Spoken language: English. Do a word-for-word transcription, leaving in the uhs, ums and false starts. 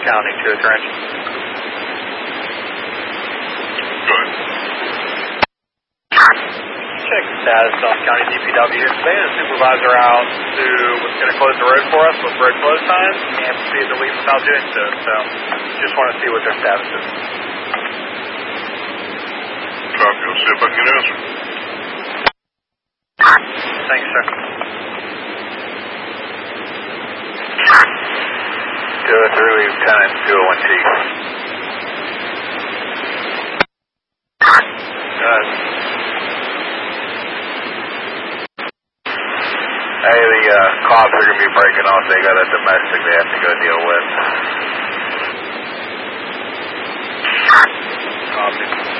County to occurrence. Good. Check the status, South County D P W. They had a supervisor out who was going to close the road for us with road close times and proceed to leave without doing so. So just want to see what their status is. Copy. I'll see if I can answer. Thanks, sir. two oh three, Lieutenant two oh one T. Good. Hey, the uh, cops are going to be breaking off. They got a domestic they have to go deal with. Copy.